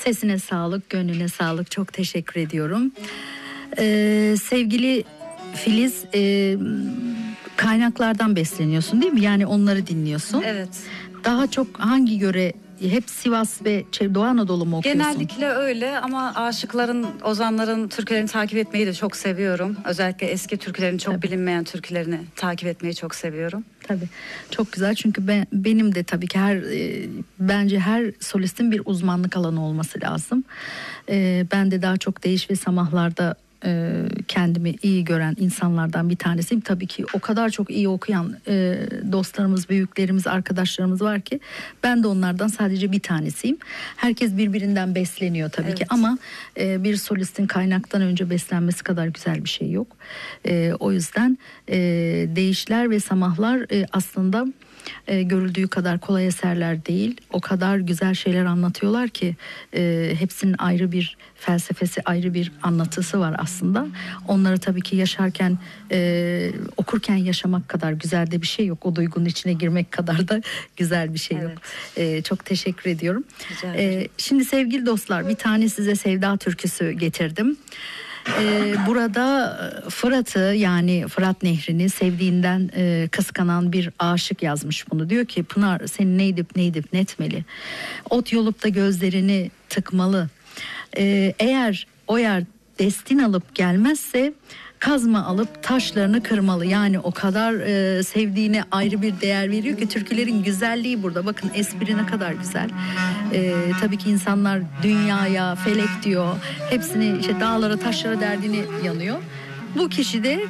Sesine sağlık, gönlüne sağlık. Çok teşekkür ediyorum. Sevgili Filiz, kaynaklardan besleniyorsun değil mi? Yani onları dinliyorsun. Evet. Daha çok hangi yöre? Hep Sivas ve Doğu Anadolu mu okuyorsun? Genellikle öyle ama aşıkların, ozanların türkülerini takip etmeyi de çok seviyorum. Özellikle eski türkülerin, çok bilinmeyen türkülerini takip etmeyi çok seviyorum. Tabii. Çok güzel, çünkü benim de tabii ki bence her solistin bir uzmanlık alanı olması lazım. Ben de daha çok Değiş ve Samahlar'da kendimi iyi gören insanlardan bir tanesiyim. Tabii ki o kadar çok iyi okuyan dostlarımız, büyüklerimiz, arkadaşlarımız var ki ben de onlardan sadece bir tanesiyim. Herkes birbirinden besleniyor tabii ki, ama bir solistin kaynaktan önce beslenmesi kadar güzel bir şey yok. O yüzden Değişler ve Samahlar aslında görüldüğü kadar kolay eserler değil. O kadar güzel şeyler anlatıyorlar ki hepsinin ayrı bir felsefesi, ayrı bir anlatısı var aslında. Onları tabii ki yaşarken, okurken yaşamak kadar güzel de bir şey yok. O duygunun içine girmek kadar da güzel bir şey yok. Çok teşekkür ediyorum. Şimdi sevgili dostlar, bir tane size sevda türküsü getirdim. Burada Fırat'ı, yani Fırat Nehri'ni sevdiğinden kıskanan bir aşık yazmış bunu. Diyor ki, Pınar seni neydip netmeli, ot yolup da gözlerini tıkmalı, eğer o yer destin alıp gelmezse kazma alıp taşlarını kırmalı. Yani o kadar sevdiğine ayrı bir değer veriyor ki, türkülerin güzelliği burada. Bakın espri ne kadar güzel. Tabii ki insanlar dünyaya, felek diyor. Hepsini işte dağlara, taşlara derdini yanıyor. Bu kişi de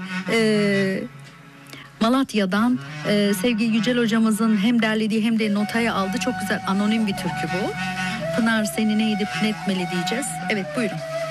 Malatya'dan sevgili Yücel hocamızın hem derlediği hem de notaya aldı. Çok güzel anonim bir türkü bu. Pınar seni neydip netmeli diyeceğiz. Evet, buyurun.